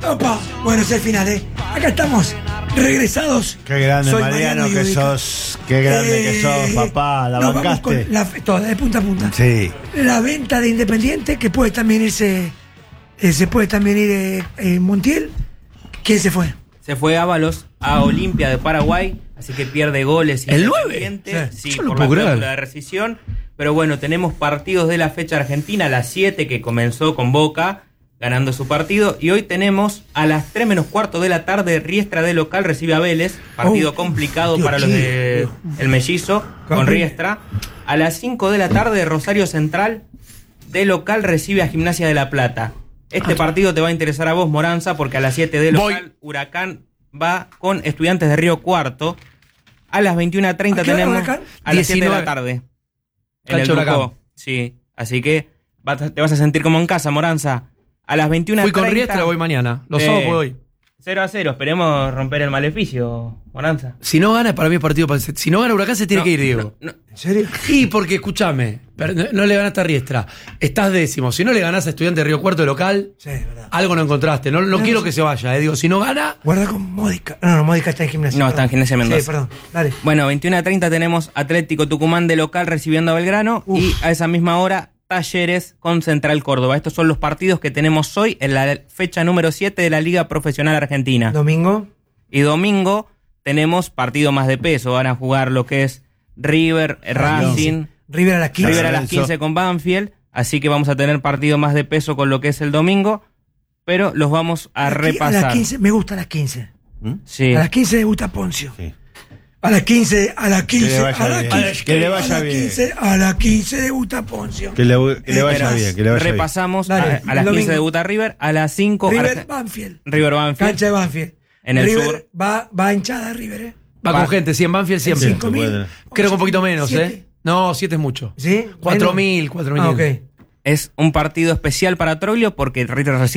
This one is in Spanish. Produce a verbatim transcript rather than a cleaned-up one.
Opa, bueno, es el final, ¿eh? Acá estamos, regresados. Qué grande, Soy Mariano, Mariano que Yudica. sos. Qué grande Eh, que sos, papá. La nos vamos bancaste. con la, toda, de punta a punta. Sí. La venta de Independiente, que puede también irse. Eh, se puede también ir eh, eh, Montiel. ¿Quién se fue? Se fue Ábalos a Olimpia de Paraguay, así que pierde goles. ¿El nueve? Independiente, Sí. Sí, Yo no por puedo la creer. cláusula de rescisión. Pero bueno, tenemos partidos de la fecha argentina, a las siete que comenzó con Boca, ganando su partido. Y hoy tenemos a las tres menos cuarto de la tarde, Riestra de local recibe a Vélez. Partido Oh, complicado Dios, para los sí. de El Mellizo, con Campeón. Riestra. A las cinco de la tarde, Rosario Central de local recibe a Gimnasia de La Plata. Este partido te va a interesar a vos, Moranza, porque a las siete de local, Voy. Huracán va con Estudiantes de Río Cuarto. A las veintiuna treinta ¿A qué hora, tenemos Huracán? a las siete de la diecinueve. tarde. En Cancha el Huracán. Ducó. Sí, así que vas a- te vas a sentir como en casa, Moranza. A las veintiuna Fui treinta. con Riestra, voy mañana. Los Eh, sábados voy hoy. cero a cero, esperemos romper el maleficio, Moranza. Si no gana, para mí es partido para... Si no gana Huracán, se tiene No, que ir, Diego. no, no. ¿En serio? Y porque, escúchame, pero no, no le ganaste a Riestra. Estás décimo. Si no le ganás a Estudiante de Río Cuarto de local, Sí, es verdad. algo no encontraste. No, no No, quiero no. que se vaya. Eh. Digo, si no gana, Guarda con Módica. No, no, Módica está en gimnasia. No, está en perdón. Gimnasia Mendoza. Sí, perdón. Dale. Bueno, veintiuna treinta tenemos Atlético Tucumán de local recibiendo a Belgrano. Uf. Y a esa misma hora, Talleres con Central Córdoba. Estos son los partidos que tenemos hoy en la fecha número siete de la Liga Profesional Argentina. Domingo. Y domingo tenemos partido más de peso. Van a jugar lo que es River, Racing, River a las quince. River a las Lorenzo. quince con Banfield. Así que vamos a tener partido más de peso con lo que es el domingo. Pero los vamos a A las qui- repasar. A las quince, me gusta a las quince. Sí. A las quince me gusta Poncio. Sí. A las quince, a las quince, Que le vaya a las bien. quince, Que le a vaya las bien. quince, a las quince debuta Poncio. Que le, que le vaya Pero bien, que le vaya bien. repasamos. Dale, a, a el las quince domingo. debuta River. A las cinco River Arge- Banfield. River Banfield. Cancha de Banfield. En el River sur. Va, va hinchada River, ¿eh? va Va. con gente. cien Banfield siempre. cinco mil. puede. Creo que un poquito menos, Siete. ¿eh? No, siete es mucho. ¿Sí? Cuatro Bueno. mil, cuatro mil. Ah, ok. Es un partido especial para Troglio porque River